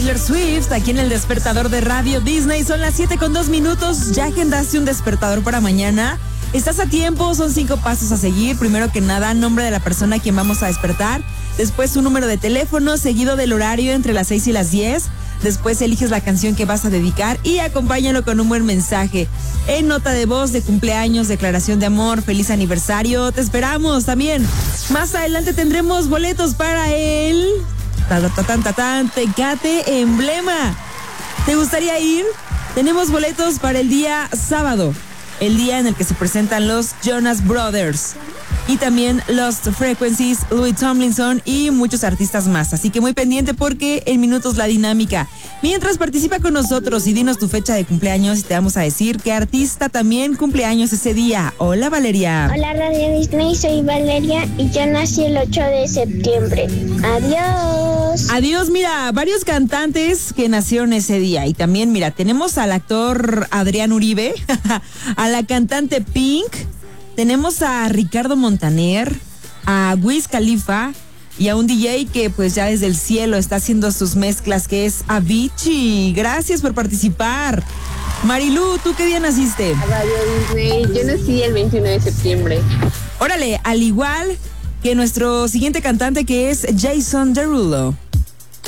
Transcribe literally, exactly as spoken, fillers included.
Taylor Swift, aquí en el despertador de Radio Disney. Son las siete con dos minutos. ¿Ya agendaste un despertador para mañana? Estás a tiempo, son cinco pasos a seguir. Primero que nada, nombre de la persona a quien vamos a despertar. Después su número de teléfono, seguido del horario entre las seis y las diez. Después eliges la canción que vas a dedicar y acompáñalo con un buen mensaje. En nota de voz, de cumpleaños, declaración de amor, feliz aniversario. Te esperamos también. Más adelante tendremos boletos para el Tatatan Tatán Tecate Emblema. ¿Te gustaría ir? Tenemos boletos para el día sábado, el día en el que se presentan los Jonas Brothers y también Lost Frequencies, Louis Tomlinson y muchos artistas más. Así que muy pendiente porque en minutos la dinámica. Mientras, participa con nosotros y dinos tu fecha de cumpleaños y te vamos a decir qué artista también cumpleaños ese día. Hola, Valeria. Hola, Radio Disney, soy Valeria y yo nací el ocho de septiembre. Adiós. Adiós, mira, varios cantantes que nacieron ese día. Y también, mira, tenemos al actor Adrián Uribe, a la cantante Pink, tenemos a Ricardo Montaner, a Wiz Khalifa y a un D J que pues ya desde el cielo está haciendo sus mezclas, que es Avicii. Gracias por participar. Marilu, ¿tú qué día naciste? Radio Disney, yo nací el veintiuno de septiembre. Órale, al igual que nuestro siguiente cantante, que es Jason Derulo.